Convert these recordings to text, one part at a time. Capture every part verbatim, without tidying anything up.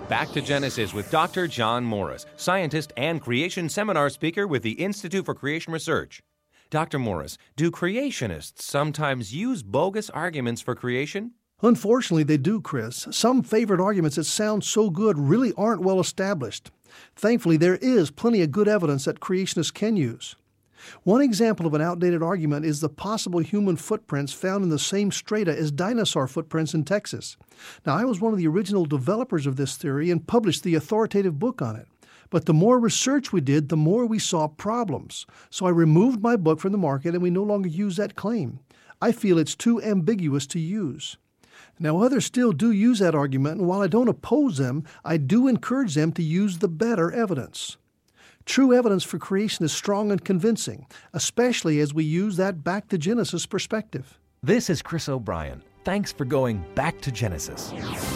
Back to Genesis with Doctor John Morris, scientist and creation seminar speaker with the Institute for Creation Research. Doctor Morris, do creationists sometimes use bogus arguments for creation? Unfortunately, they do, Chris. Some favorite arguments that sound so good really aren't well established. Thankfully, there is plenty of good evidence that creationists can use. One example of an outdated argument is the possible human footprints found in the same strata as dinosaur footprints in Texas. Now, I was one of the original developers of this theory and published the authoritative book on it. But the more research we did, the more we saw problems. So I removed my book from the market and we no longer use that claim. I feel it's too ambiguous to use. Now, others still do use that argument, and while I don't oppose them, I do encourage them to use the better evidence. True evidence for creation is strong and convincing, especially as we use that back to Genesis perspective. This is Chris O'Brien. Thanks for going back to Genesis.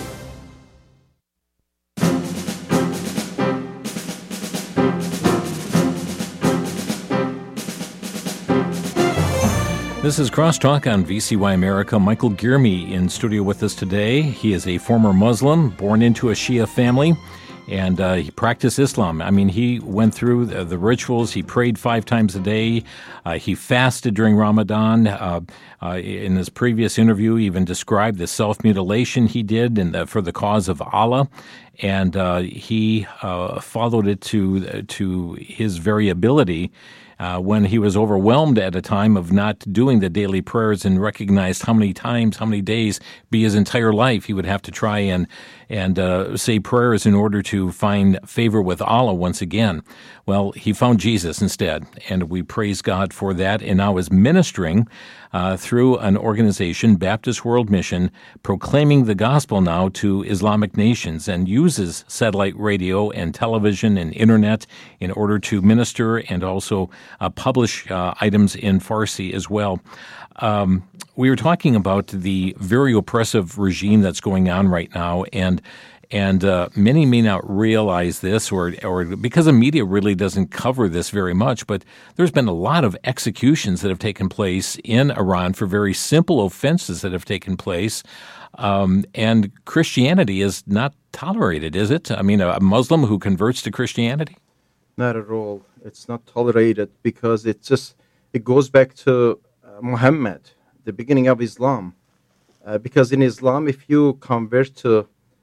This is Crosstalk on V C Y America. Michael Gierme in studio with us today. He is a former Muslim, born into a Shia family, and uh, he practiced Islam. I mean, he went through the, the rituals. He prayed five times a day. Uh, he fasted during Ramadan. Uh, uh, in his previous interview, he even described the self-mutilation he did in the, for the cause of Allah. And uh, he uh, followed it to, to his very ability. Uh, when he was overwhelmed at a time of not doing the daily prayers and recognized how many times, how many days, be his entire life, he would have to try and and uh, say prayers in order to find favor with Allah once again. Well, he found Jesus instead, and we praise God for that, and now is ministering uh, through an organization, Baptist World Mission, proclaiming the gospel now to Islamic nations, and uses satellite radio and television and internet in order to minister and also uh, publish uh, items in Farsi as well. Um, we were talking about the very oppressive regime that's going on right now, and and uh, many may not realize this, or or because the media really doesn't cover this very much, but there's been a lot of executions that have taken place in Iran for very simple offenses that have taken place, um, and Christianity is not tolerated, is it? I mean, a Muslim who converts to Christianity? Not at all. It's not tolerated because it just it goes back to Muhammad, the beginning of Islam, uh, because in Islam, if you convert to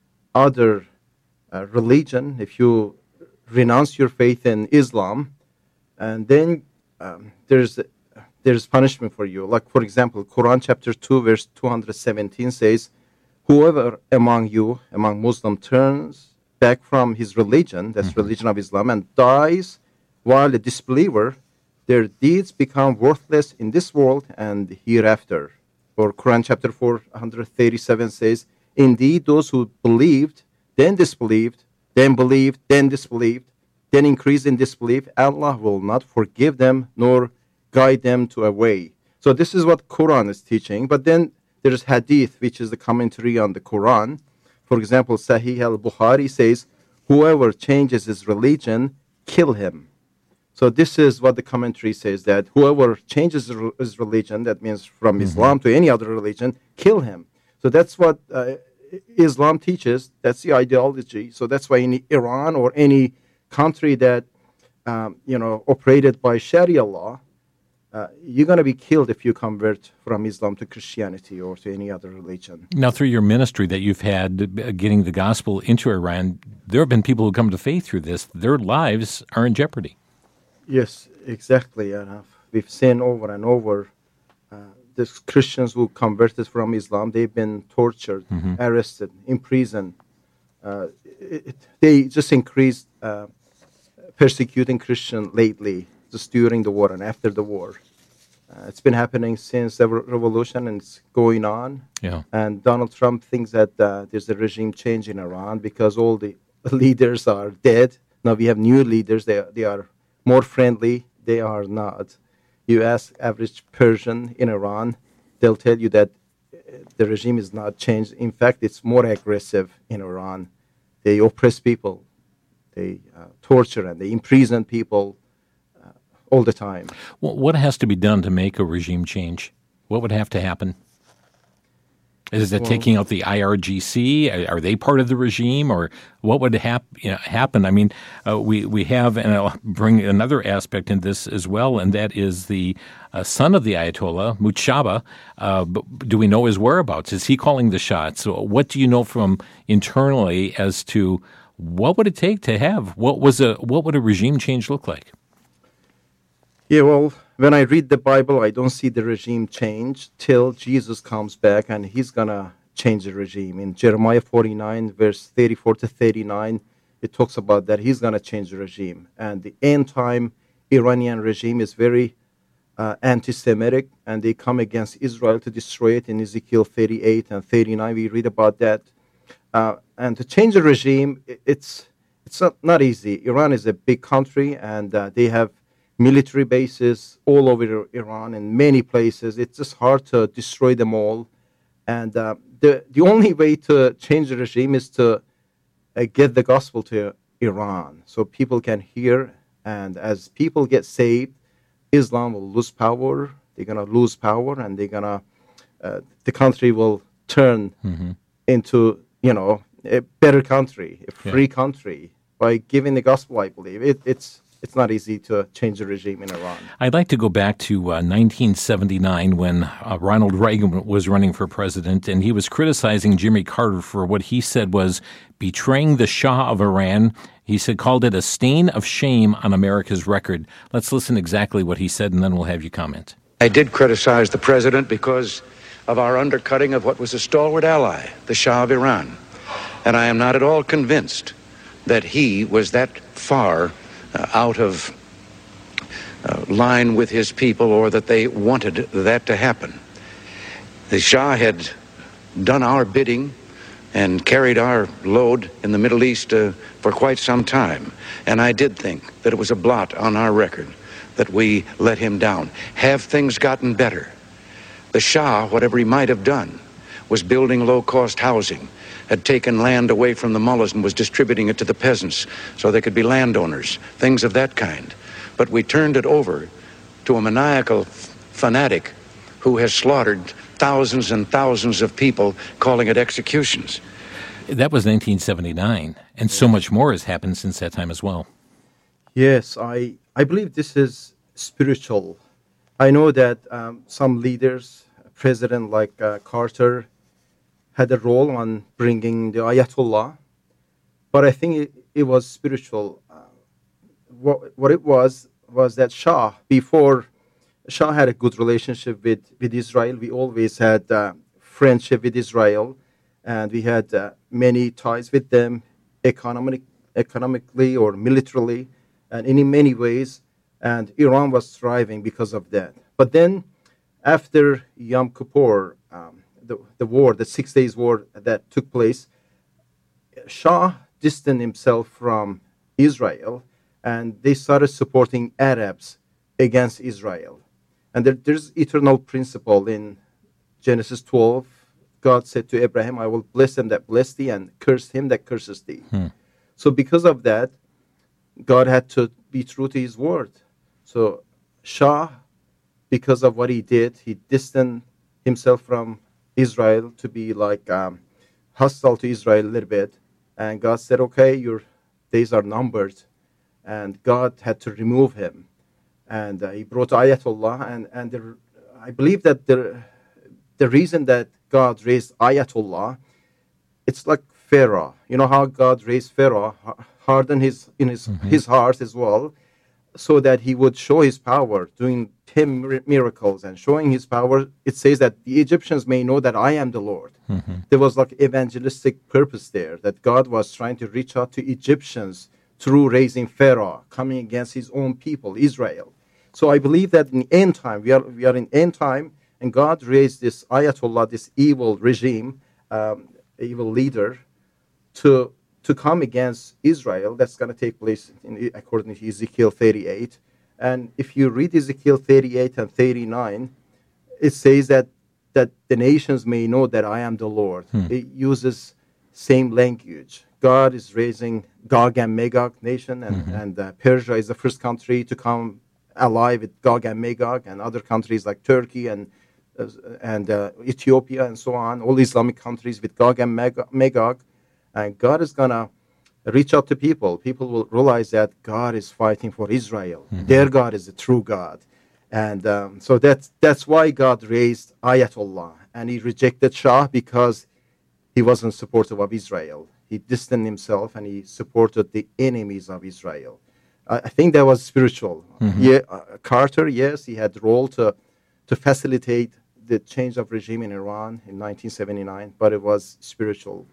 other uh, religion, if you renounce your faith in Islam, and then um, there's there's punishment for you. Like, for example, Quran chapter two, verse two hundred seventeen says, whoever among you, among Muslim, turns back from his religion, that's mm-hmm. religion of Islam, and dies while a disbeliever, their deeds become worthless in this world and hereafter. Or Quran chapter four hundred thirty-seven says, indeed, those who believed, then disbelieved, then believed, then disbelieved, then increased in disbelief, Allah will not forgive them nor guide them to a way. So this is what Quran is teaching. But then there's Hadith, which is the commentary on the Quran. For example, Sahih al-Bukhari says, whoever changes his religion, kill him. So this is what the commentary says, that whoever changes his religion, that means from mm-hmm. Islam to any other religion, kill him. So that's what uh, Islam teaches. That's the ideology. So that's why in Iran or any country that, um, you know, operated by Sharia law, uh, you're going to be killed if you convert from Islam to Christianity or to any other religion. Now, through your ministry that you've had getting the gospel into Iran, there have been people who come to faith through this. Their lives are in jeopardy. Yes, exactly. Uh, we've seen over and over uh, these Christians who converted from Islam, they've been tortured, mm-hmm. arrested, imprisoned. Uh, it, it, they just increased uh, persecuting Christians lately, just during the war and after the war. Uh, it's been happening since the revolution, and it's going on. Yeah. And Donald Trump thinks that uh, there's a regime change in Iran because all the leaders are dead. Now we have new leaders. They they are more friendly. They are not. You ask average Persian in Iran, they'll tell you that the regime is not changed. In fact, it's more aggressive in Iran. They oppress people. They uh, torture and they imprison people uh, all the time. Well, what has to be done to make a regime change? What would have to happen? Is it Well, taking out the I R G C? Are are they part of the regime, or what would hap- you know, happen? I mean, uh, we we have, and I'll bring another aspect in this as well, and that is the uh, son of the Ayatollah, Mujtaba. Uh, but do we know his whereabouts? Is he calling the shots? So what do you know from internally as to what would it take to have what was a what would a regime change look like? Yeah, well, when I read the Bible, I don't see the regime change till Jesus comes back, and he's going to change the regime. In Jeremiah forty-nine, verse thirty-four to thirty-nine, it talks about that he's going to change the regime. And the end-time Iranian regime is very uh, anti-Semitic, and they come against Israel to destroy it. In Ezekiel thirty-eight and thirty-nine, we read about that. Uh, and to change the regime, it's it's not, not easy. Iran is a big country, and uh, they have military bases all over Iran in many places. It's just hard to destroy them all. And uh, the the only way to change the regime is to uh, get the gospel to Iran so people can hear. And as people get saved, Islam will lose power. They're going to lose power, and they're going to, uh, the country will turn mm-hmm. into, you know, a better country, a free yeah. country by giving the gospel, I believe. It, it's It's not easy to change the regime in Iran. I'd like to go back to uh, nineteen seventy-nine when uh, Ronald Reagan was running for president, and he was criticizing Jimmy Carter for what he said was betraying the Shah of Iran. He said, called it a stain of shame on America's record. Let's listen exactly what he said, and then we'll have you comment. I did criticize the president because of our undercutting of what was a stalwart ally, the Shah of Iran. And I am not at all convinced that he was that far Uh, out of uh, line with his people, or that they wanted that to happen. The Shah had done our bidding and carried our load in the Middle East uh, for quite some time, and I did think that it was a blot on our record that we let him down. Have things gotten better? The Shah, whatever he might have done, was building low-cost housing, had taken land away from the mullahs and was distributing it to the peasants so they could be landowners, things of that kind. But we turned it over to a maniacal f- fanatic who has slaughtered thousands and thousands of people, calling it executions. That was nineteen seventy-nine, and so much more has happened since that time as well. Yes, I, I believe this is spiritual. I know that um, some leaders, president like uh, Carter, had a role on bringing the Ayatollah, but I think it, it was spiritual. Uh, what, what it was was that Shah, before Shah had a good relationship with, with Israel, we always had uh, friendship with Israel, and we had uh, many ties with them, economic, economically or militarily, and in many ways, and Iran was thriving because of that. But then, after Yom Kippur, um, The, the war, the Six Days War that took place, Shah distanced himself from Israel, and they started supporting Arabs against Israel. And there, there's eternal principle in Genesis twelve. God said to Abraham, I will bless them that bless thee, and curse him that curses thee. Hmm. So because of that, God had to be true to his word. So Shah, because of what he did, he distanced himself from Israel to be like um, hostile to Israel a little bit. And God said, okay, your days are numbered. And God had to remove him. And uh, he brought Ayatollah. And, and the, I believe that the, the reason that God raised Ayatollah, it's like Pharaoh. You know how God raised Pharaoh, hardened his, in his, mm-hmm. his heart as well, so that he would show his power, doing ten miracles and showing his power. It says that the Egyptians may know that I am the Lord. Mm-hmm. There was like evangelistic purpose there, that God was trying to reach out to Egyptians through raising Pharaoh, coming against his own people, Israel. So I believe that in end time, we are we are in end time, and God raised this Ayatollah, this evil regime, um, evil leader, to to come against Israel. That's going to take place in, according to Ezekiel thirty-eight. And if you read Ezekiel thirty-eight and thirty-nine, it says that that the nations may know that I am the Lord. Hmm. It uses same language. God is raising Gog and Magog nation, and, mm-hmm. and uh, Persia is the first country to come alive with Gog and Magog, and other countries like Turkey and uh, and uh, Ethiopia and so on, all Islamic countries with Gog and Mag- Magog. And God is going to reach out to people. People will realize that God is fighting for Israel. Mm-hmm. Their God is the true God. And um, so that's, that's why God raised Ayatollah. And he rejected Shah because he wasn't supportive of Israel. He distanced himself and he supported the enemies of Israel. Uh, I think that was spiritual. Mm-hmm. Yeah, uh, Carter, yes, he had the role to, to facilitate the change of regime in Iran in nineteen seventy-nine, but it was spiritual.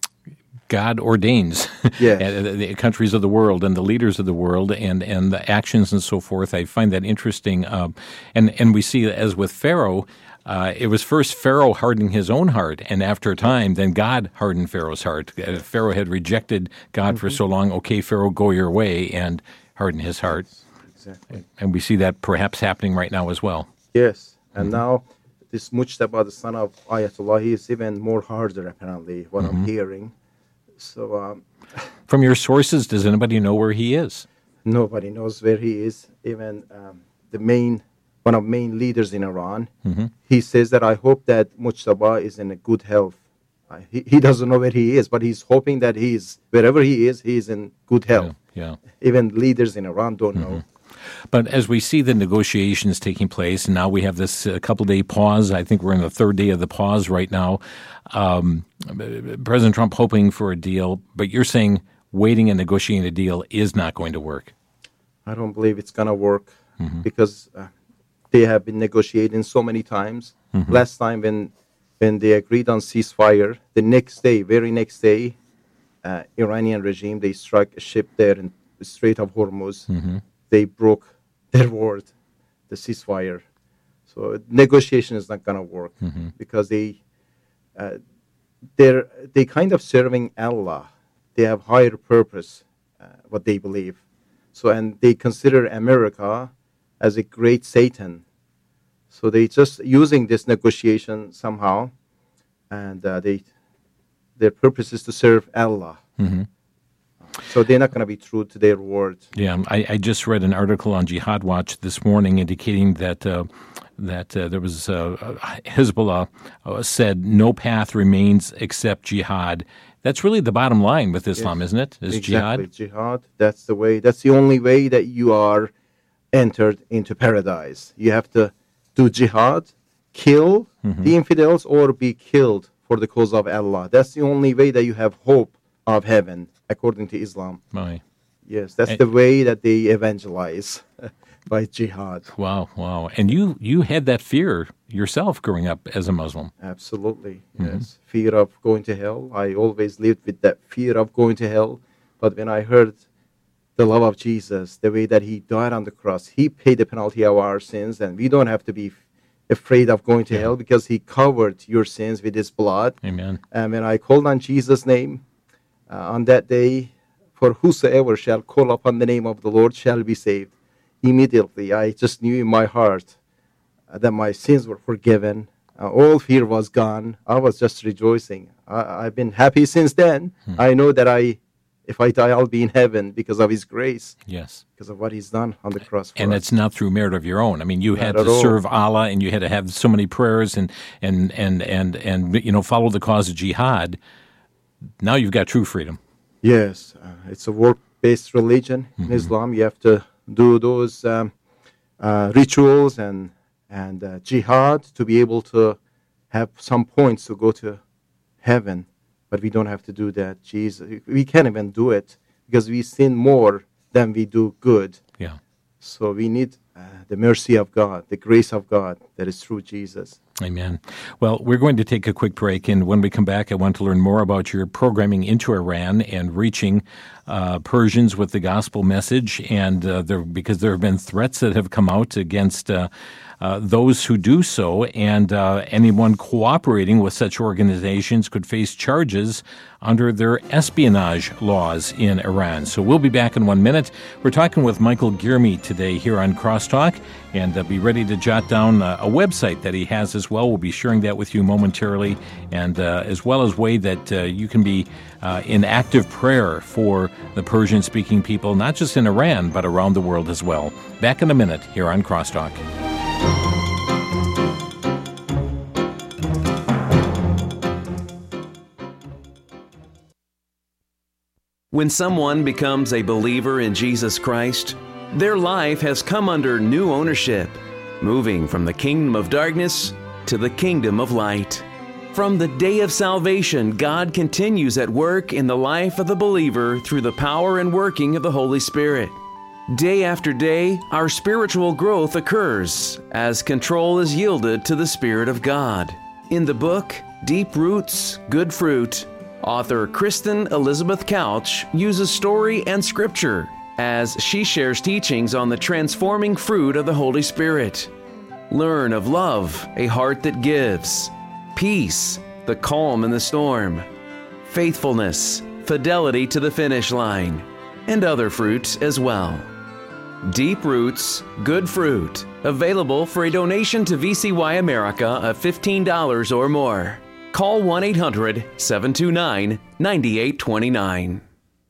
God ordains yes. the countries of the world and the leaders of the world and, and the actions and so forth. I find that interesting. Uh, and, and we see, as with Pharaoh, uh, it was first Pharaoh hardening his own heart, and after a time, then God hardened Pharaoh's heart. Uh, Pharaoh had rejected God mm-hmm. for so long. Okay, Pharaoh, go your way, and harden his heart. Exactly. And we see that perhaps happening right now as well. Yes, and mm-hmm. now this Mujtaba, the son of Ayatollah, he is even more harder, apparently, what mm-hmm. I'm hearing. So, um, from your sources, does anybody know where he is? Nobody knows where he is. Even um, the main, one of the main leaders in Iran, mm-hmm. he says that I hope that Mujtaba is in a good health. Uh, he, he doesn't know where he is, but he's hoping that he's, wherever he is, he's in good health. Yeah, yeah. Even leaders in Iran don't mm-hmm. know. But as we see the negotiations taking place, and now we have this uh, couple-day pause, I think we're in the third day of the pause right now, um, President Trump hoping for a deal, but you're saying waiting and negotiating a deal is not going to work. I don't believe it's going to work mm-hmm. because uh, they have been negotiating so many times. Mm-hmm. Last time when when they agreed on ceasefire, the next day, very next day, uh, Iranian regime, they struck a ship there in the Strait of Hormuz. Mm-hmm. They broke their word, the ceasefire. So negotiation is not going to work mm-hmm. because they, uh, they're they kind of serving Allah. They have higher purpose, uh, what they believe. So and they consider America as a great Satan. So they just using this negotiation somehow, and uh, they their purpose is to serve Allah. Mm-hmm. So they're not going to be true to their word. Yeah, I, I just read an article on Jihad Watch this morning indicating that uh, that uh, there was uh, Hezbollah uh, said no path remains except jihad. That's really the bottom line with Islam, yes. isn't it? Is exactly. jihad? Jihad. That's the way. That's the only way that you are entered into paradise. You have to do jihad, kill mm-hmm. the infidels, or be killed for the cause of Allah. That's the only way that you have hope of heaven, according to Islam. Right. Yes, that's and, the way that they evangelize by jihad. Wow, wow. And you, you had that fear yourself growing up as a Muslim. Absolutely, mm-hmm. yes. Fear of going to hell. I always lived with that fear of going to hell. But when I heard the love of Jesus, the way that he died on the cross, he paid the penalty of our sins, and we don't have to be afraid of going to yeah. hell because he covered your sins with his blood. Amen. And when I called on Jesus' name, Uh, on that day, for whosoever shall call upon the name of the Lord shall be saved. Immediately, I just knew in my heart uh, that my sins were forgiven. Uh, all fear was gone. I was just rejoicing. I, I've been happy since then. Hmm. I know that I, if I die, I'll be in heaven because of His grace. Yes. Because of what He's done on the cross for And us. It's not through merit of your own. I mean, you not had to all. serve Allah, and you had to have so many prayers and, and, and, and, and you know, follow the cause of jihad. Now you've got true freedom. Yes, uh, it's a work-based religion mm-hmm. in Islam. You have to do those um, uh, rituals and and uh, jihad to be able to have some points to go to heaven. But we don't have to do that. Jesus, we can't even do it because we sin more than we do good. Yeah. So we need uh, the mercy of God, the grace of God that is through Jesus. Amen. Well, we're going to take a quick break, and when we come back, I want to learn more about your programming into Iran and reaching uh, Persians with the gospel message, and uh, there because there have been threats that have come out against uh, uh, those who do so, and uh, anyone cooperating with such organizations could face charges under their espionage laws in Iran. So we'll be back in one minute. We're talking with Michael Gierme today here on Crosstalk, and uh, be ready to jot down uh, a website that he has as well. We'll be sharing that with you momentarily, and uh, as well as way that uh, you can be uh, in active prayer for the Persian-speaking people, not just in Iran, but around the world as well. Back in a minute here on Crosstalk. When someone becomes a believer in Jesus Christ, their life has come under new ownership, moving from the kingdom of darkness to the kingdom of light. From the day of salvation, God continues at work in the life of the believer through the power and working of the Holy Spirit. Day after day, our spiritual growth occurs as control is yielded to the Spirit of God. In the book, Deep Roots, Good Fruit, author Kristen Elizabeth Couch uses story and scripture as she shares teachings on the transforming fruit of the Holy Spirit. Learn of love, a heart that gives, peace, the calm in the storm, faithfulness, fidelity to the finish line, and other fruits as well. Deep Roots, Good Fruit, available for a donation to V C Y America of fifteen dollars or more. Call one eight hundred, seven two nine, nine eight two nine.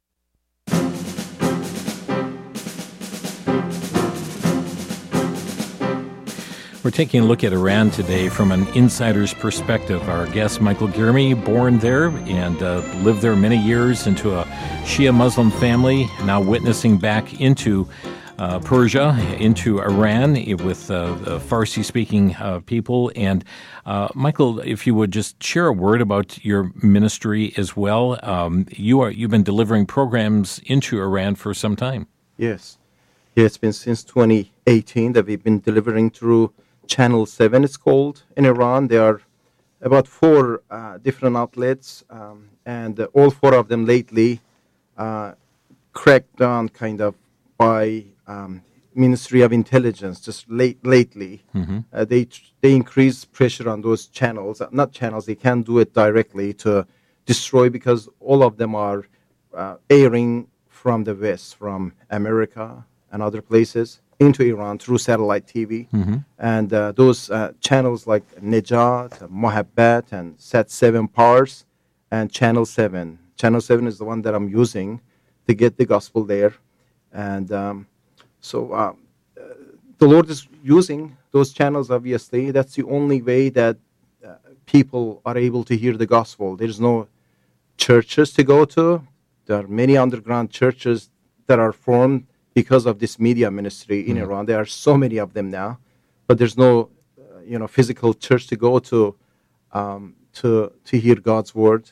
We're taking a look at Iran today from an insider's perspective. Our guest, Michael Gierme, born there and uh, lived there many years into a Shia Muslim family, now witnessing back into uh, Persia, into Iran with uh, uh, Farsi-speaking uh, people. And uh, Michael, if you would just share a word about your ministry as well. Um, you are, you've been delivering programs into Iran for some time. Yes. Yeah, it's been since twenty eighteen that we've been delivering through Channel seven, it's called, in Iran. There are about four uh, different outlets, um, and uh, all four of them lately uh, cracked down kind of by um, Ministry of Intelligence, just late lately. Mm-hmm. Uh, they they increased pressure on those channels, uh, not channels, they can't do it directly to destroy, because all of them are uh, airing from the West, from America and other places, into Iran through satellite T V. Mm-hmm. And uh, those uh, channels like Nejat, Mohabbat, and Sat seven Pars, and Channel seven. Channel seven is the one that I'm using to get the gospel there. And um, so uh, uh, the Lord is using those channels, obviously. That's the only way that uh, people are able to hear the gospel. There's no churches to go to. There are many underground churches that are formed because of this media ministry in mm-hmm. Iran. There are so many of them now, but there's no, uh, you know, physical church to go to um, to to hear God's word,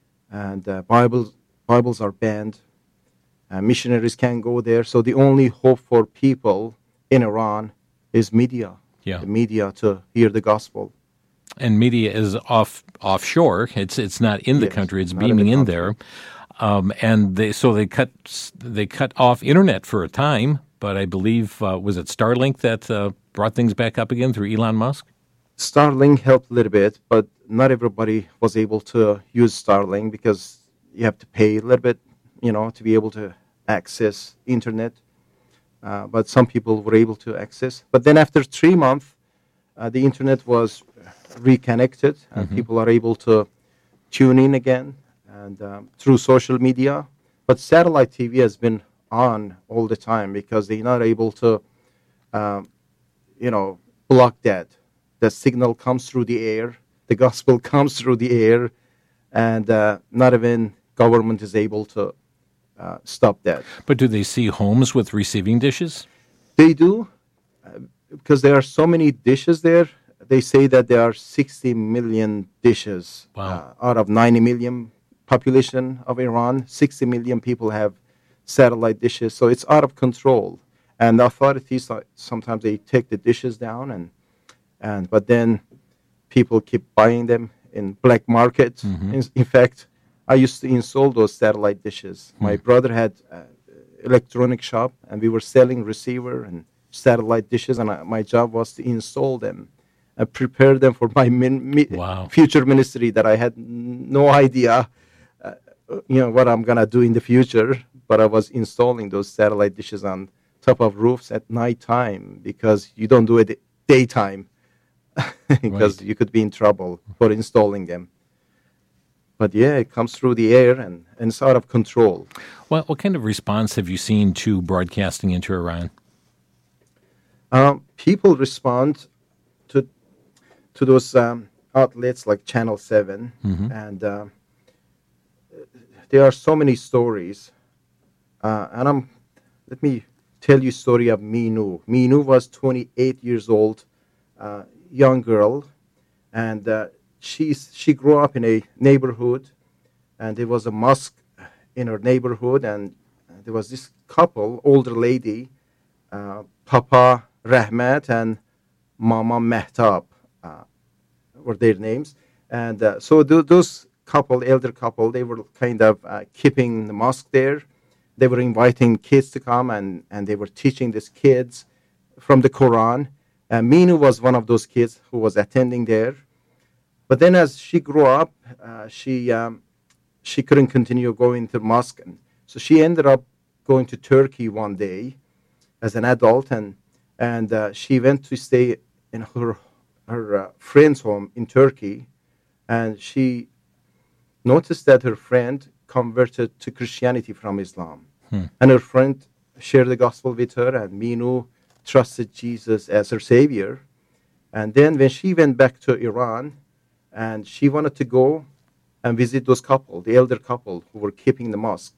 and uh, Bibles Bibles are banned. Uh, missionaries can't go there. So the only hope for people in Iran is media. Yeah, the media to hear the gospel. And media is off offshore. It's it's not in the yes, country. It's in beaming the in there. Um, and they so they cut they cut off internet for a time, but I believe uh, was it Starlink that uh, brought things back up again through Elon Musk? Starlink helped a little bit, but not everybody was able to use Starlink because you have to pay a little bit, you know, to be able to access internet. Uh, but some people were able to access. But then after three months, uh, the internet was reconnected, and mm-hmm. people are able to tune in again. And um, through social media, but satellite T V has been on all the time because they're not able to, um, you know, block that. The signal comes through the air, the gospel comes through the air, and uh, not even government is able to uh, stop that. But do they see homes with receiving dishes? They do, uh, because there are so many dishes there. They say that there are sixty million dishes wow. uh, out of ninety million population of Iran. sixty million people have satellite dishes, so it's out of control. And the authorities, sometimes they take the dishes down, and and but then people keep buying them in black markets. Mm-hmm. In, in fact, I used to install those satellite dishes. Mm-hmm. My brother had an electronic shop, and we were selling receiver and satellite dishes, and I, my job was to install them and prepare them for my min, mi, wow. future ministry that I had no idea Uh, you know, what I'm going to do in the future, but I was installing those satellite dishes on top of roofs at night time because you don't do it daytime because right. you could be in trouble for installing them. But yeah, it comes through the air and, and it's out of control. Well, what kind of response have you seen to broadcasting into Iran? Um, people respond to to those um, outlets like Channel seven, mm-hmm. and uh, there are so many stories. Uh, and I'm, let me tell you a story of Minu. Minu was twenty-eight years old, uh, young girl, and uh, she's, she grew up in a neighborhood, and there was a mosque in her neighborhood, and there was this couple, older lady, uh, Papa Rahmat and Mama Mehtab uh, were their names. And uh, so th- those couple, elder couple, they were kind of uh, keeping the mosque there. They were inviting kids to come, and, and they were teaching these kids from the Quran. Uh, Minu was one of those kids who was attending there. But then as she grew up, uh, she um, she couldn't continue going to mosque. And so she ended up going to Turkey one day as an adult, and and uh, she went to stay in her, her uh, friend's home in Turkey. And she noticed that her friend converted to Christianity from Islam. Hmm. And her friend shared the gospel with her, and Minu trusted Jesus as her savior. And then when she went back to Iran, and she wanted to go and visit those couple, the elder couple who were keeping the mosque.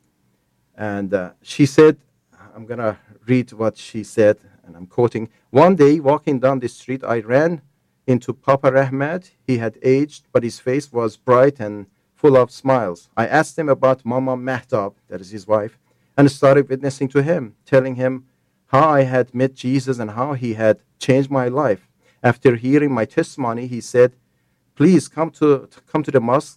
And uh, she said, I'm going to read what she said, and I'm quoting, "One day, walking down the street, I ran into Papa Rahmat. He had aged, but his face was bright and full of smiles. I asked him about Mama Mehtab," that is his wife, "and started witnessing to him, telling him how I had met Jesus and how he had changed my life. After hearing my testimony, he said, 'Please come to, to come to the mosque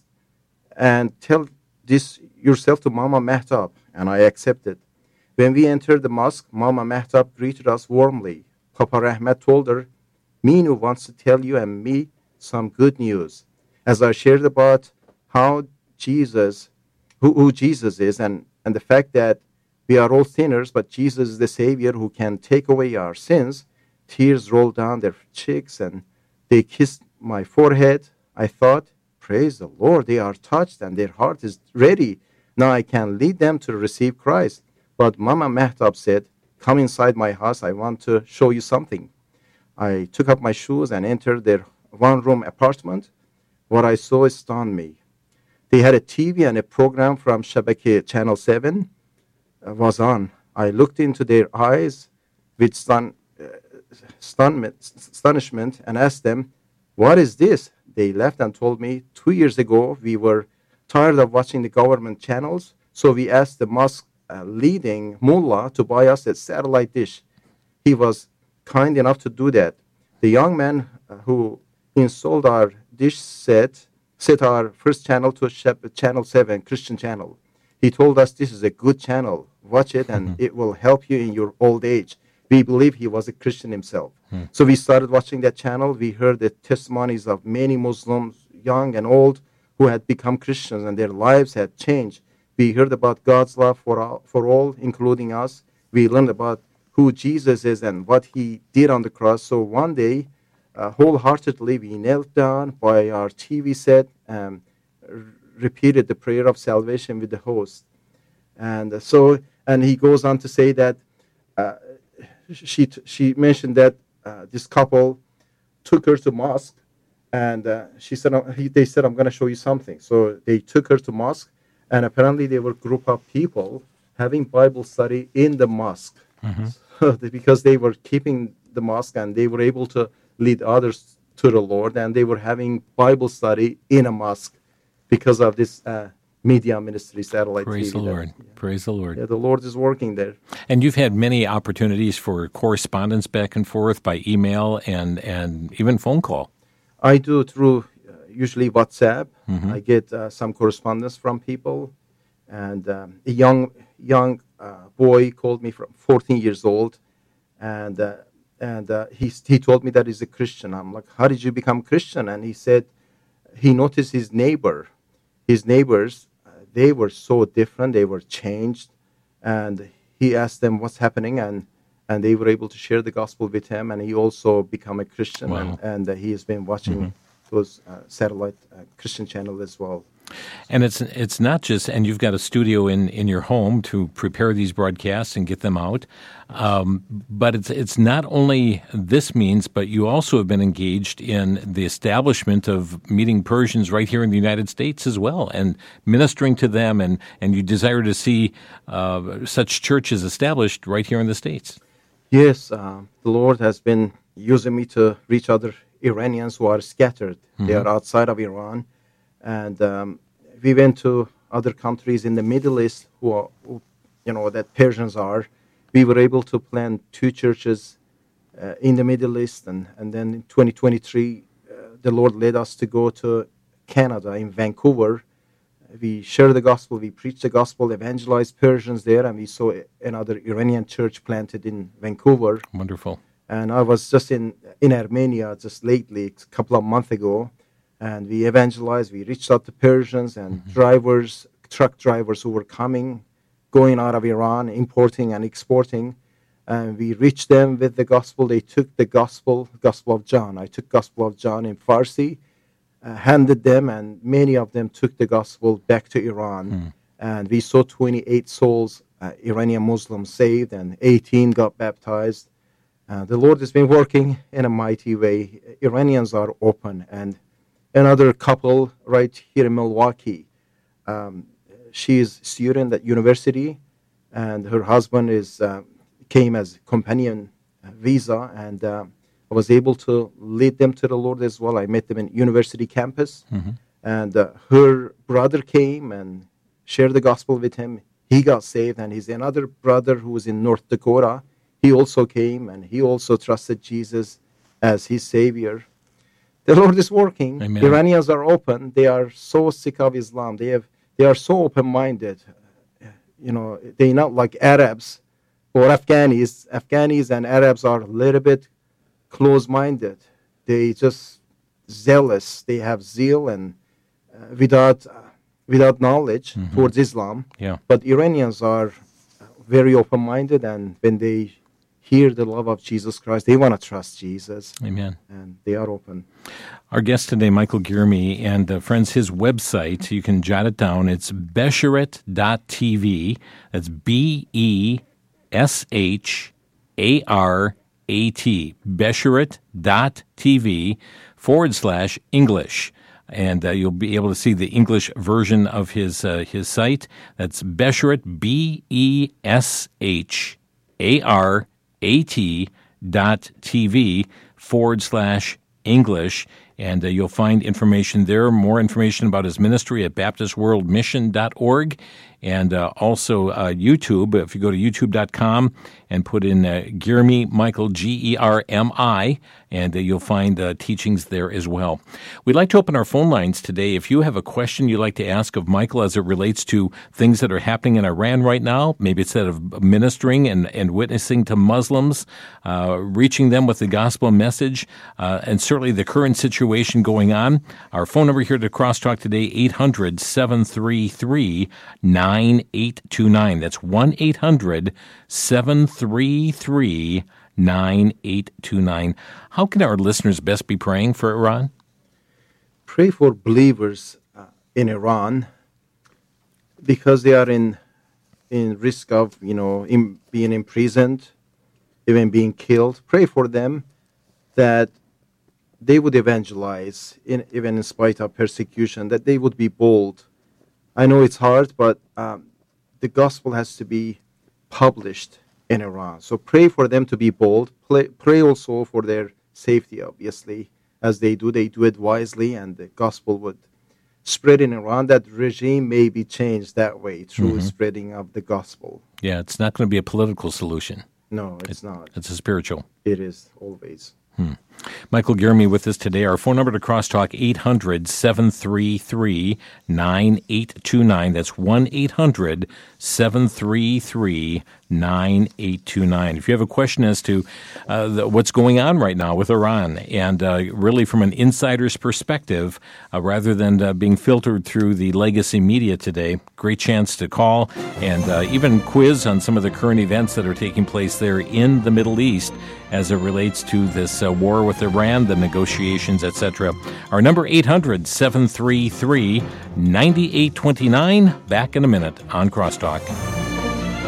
and tell this yourself to Mama Mehtab,' and I accepted. When we entered the mosque, Mama Mehtab greeted us warmly. Papa Rahmat told her, 'Minu wants to tell you and me some good news.' As I shared about how Jesus, who, who Jesus is, and, and the fact that we are all sinners, but Jesus is the Savior who can take away our sins, tears rolled down their cheeks and they kissed my forehead. I thought, praise the Lord, they are touched and their heart is ready. Now I can lead them to receive Christ. But Mama Mehtab said, 'Come inside my house, I want to show you something.' I took up my shoes and entered their one-room apartment. What I saw stunned me. They had a T V and a program from Shabake Channel seven uh, was on. I looked into their eyes with stun, uh, stunment, astonishment and asked them, 'What is this?' They laughed and told me, two years ago we were tired of watching the government channels, so we asked the mosque uh, leading mullah to buy us a satellite dish. He was kind enough to do that. The young man uh, who installed our dish set set our first channel to Channel seven, Christian channel. He told us, 'This is a good channel. Watch it and it will help you in your old age.' We believe he was a Christian himself. Hmm. So we started watching that channel. We heard the testimonies of many Muslims, young and old, who had become Christians and their lives had changed. We heard about God's love for all, for all, including us. We learned about who Jesus is and what he did on the cross. So one day, uh, wholeheartedly, we knelt down by our T V set and r- repeated the prayer of salvation with the host. And uh, so, and he goes on to say that uh, she t- she mentioned that uh, this couple took her to mosque, and uh, she said, uh, he, they said, "I'm going to show you something." So they took her to mosque, and apparently they were a group of people having Bible study in the mosque. Mm-hmm. So they, because they were keeping the mosque and they were able to lead others to the Lord, and they were having Bible study in a mosque because of this uh, media ministry satellite Praise T V. the Lord. That, yeah. Praise the Lord. Yeah, the Lord is working there. And you've had many opportunities for correspondence back and forth by email and, and even phone call. I do through uh, usually WhatsApp. Mm-hmm. I get uh, some correspondence from people. And um, a young young uh, boy called me from fourteen years old. And uh, and uh, he, he told me that he's a Christian. I'm like, "How did you become Christian?" And he said he noticed his neighbor. His neighbors, uh, they were so different. They were changed. And he asked them what's happening, and, and they were able to share the gospel with him. And he also became a Christian. Wow. And, and uh, he has been watching mm-hmm. those uh, satellite uh, Christian channels as well. And it's it's not just, and you've got a studio in, in your home to prepare these broadcasts and get them out, um, but it's it's not only this means, but you also have been engaged in the establishment of meeting Persians right here in the United States as well, and ministering to them, and, and you desire to see uh, such churches established right here in the States. Yes, uh, the Lord has been using me to reach other Iranians who are scattered. Mm-hmm. They are outside of Iran, and um, we went to other countries in the Middle East who are, who, you know, that Persians are. We were able to plant two churches uh, in the Middle East, and, and then in twenty twenty-three, uh, the Lord led us to go to Canada, in Vancouver. We shared the gospel, we preached the gospel, evangelized Persians there, and we saw another Iranian church planted in Vancouver. Wonderful. And I was just in, in Armenia just lately, a couple of months ago, and we evangelized, we reached out to Persians and mm-hmm. drivers, truck drivers who were coming, going out of Iran, importing and exporting. And we reached them with the gospel. They took the gospel, Gospel of John. I took Gospel of John in Farsi, uh, handed them, and many of them took the gospel back to Iran. Mm. And we saw twenty-eight souls, uh, Iranian Muslims saved, and eighteen got baptized. Uh, the Lord has been working in a mighty way. Iranians are open. And another couple right here in Milwaukee, um, she is a student at university, and her husband is uh, came as companion uh, visa, and uh, I was able to lead them to the Lord as well. I met them in university campus, mm-hmm. and uh, her brother came and shared the gospel with him. He got saved, and he's another brother who was in North Dakota. He also came, and he also trusted Jesus as his Savior. The Lord is working. Amen. Iranians are open. They are so sick of Islam. They have, they are so open-minded. Uh, you know, they're not like Arabs or Afghanis. Afghanis and Arabs are a little bit close-minded. They just zealous. They have zeal and uh, without uh, without knowledge mm-hmm. towards Islam. Yeah. But Iranians are very open-minded, and when they hear the love of Jesus Christ, they want to trust Jesus. Amen. And they are open. Our guest today, Michael Gierme, and uh, friends, his website, you can jot it down. It's besheret dot t v. That's B E S H A R A T. besheret dot t v forward slash English. And uh, you'll be able to see the English version of his uh, his site. That's Besheret, B E S H A R A T dot T V forward slash English. And uh, you'll find information there, more information about his ministry at baptist world mission dot org. And uh, also uh, YouTube, if you go to youtube dot com and put in uh, Gierme Michael, G E R M I, and uh, you'll find uh, teachings there as well. We'd like to open our phone lines today. If you have a question you'd like to ask of Michael as it relates to things that are happening in Iran right now, maybe it's that of ministering and, and witnessing to Muslims, uh, reaching them with the gospel message, uh, and certainly the current situation going on. Our phone number here to Crosstalk today, eight hundred, seven three three, nine eight two nine. That's one eight hundred, seven three three, nine eight two nine. How can our listeners best be praying for Iran? Pray for believers uh, in Iran, because they are in in risk of, you know, in, being imprisoned, even being killed. Pray for them that they would evangelize, in, even in spite of persecution, that they would be bold. I know it's hard, but um, the gospel has to be published in Iran. So pray for them to be bold. Pray, pray also for their safety, obviously. As they do, they do it wisely, and the gospel would spread in Iran. That regime may be changed that way through mm-hmm. spreading of the gospel. Yeah, it's not going to be a political solution. No, it's it, not. It's a spiritual. It is, always. Hmm. Michael Gierme with us today. Our phone number to Crosstalk, eight hundred, seven three three, nine eight two nine. That's one eight hundred, seven three three, nine eight two nine. If you have a question as to uh, the, what's going on right now with Iran, and uh, really from an insider's perspective, uh, rather than uh, being filtered through the legacy media today, great chance to call and uh, even quiz on some of the current events that are taking place there in the Middle East as it relates to this uh, war war with Iran, the negotiations, et cetera. Our number, eight hundred, seven three three, nine eight two nine. Back in a minute on Crosstalk.